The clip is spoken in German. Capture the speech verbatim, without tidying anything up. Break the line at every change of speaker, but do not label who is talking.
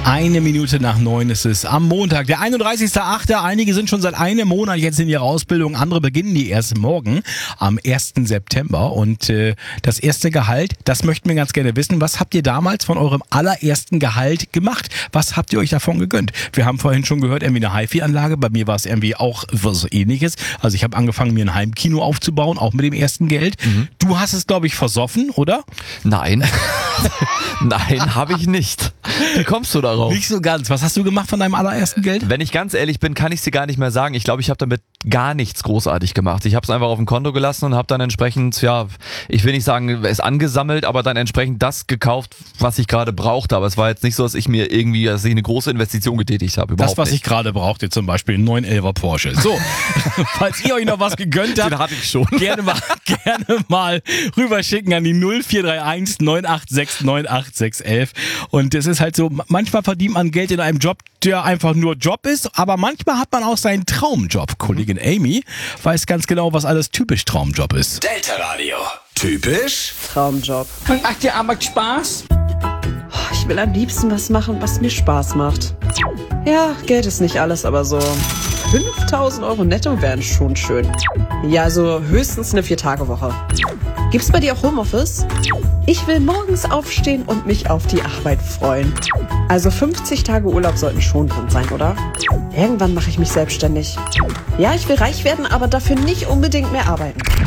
Eine Minute nach neun ist es am Montag, der einunddreißigster achte Einige sind schon seit einem Monat jetzt in ihrer Ausbildung, andere beginnen die erst morgen am ersten September. Und äh, das erste Gehalt, das möchten wir ganz gerne wissen. Was habt ihr damals von eurem allerersten Gehalt gemacht? Was habt ihr euch davon gegönnt? Wir haben vorhin schon gehört, irgendwie eine HiFi-Anlage. Bei mir war es irgendwie auch was Ähnliches. Also ich habe angefangen, mir ein Heimkino aufzubauen, auch mit dem ersten Geld. Mhm. Du hast es, glaube ich, versoffen, oder?
Nein. Nein, habe ich nicht. Wie kommst du darauf?
Nicht so ganz. Was hast du gemacht von deinem allerersten Geld?
Wenn ich ganz ehrlich bin, kann ich es dir gar nicht mehr sagen. Ich glaube, ich habe damit gar nichts großartig gemacht. Ich habe es einfach auf dem Konto gelassen und habe dann entsprechend, ja, ich will nicht sagen, es angesammelt, aber dann entsprechend das gekauft, was ich gerade brauchte. Aber es war jetzt nicht so, dass ich mir irgendwie, dass ich eine große Investition getätigt habe.
Das, was nicht. Ich gerade brauchte, zum Beispiel einen neun elfer Porsche. So, falls ihr euch noch was gegönnt habt,
den hatte ich schon.
Gerne mal, gerne mal rüberschicken an die null vier drei eins neun acht sechs neun acht sechs elf. Und es ist halt so, manchmal verdient man Geld in einem Job, der einfach nur Job ist, aber manchmal hat man auch seinen Traumjob. Kollegin Amy weiß ganz genau, was alles typisch Traumjob ist.
Delta Radio. Typisch
Traumjob.
Und macht dir Arbeit Spaß?
Ich will am liebsten was machen, was mir Spaß macht. Ja, Geld ist nicht alles, aber so fünftausend Euro netto wären schon schön. Ja, also höchstens eine Vier-Tage-Woche. Gibt's bei dir auch Homeoffice? Ich will morgens aufstehen und mich auf die Arbeit freuen. Also fünfzig Tage Urlaub sollten schon drin sein, oder? Irgendwann mache ich mich selbstständig. Ja, ich will reich werden, aber dafür nicht unbedingt mehr arbeiten.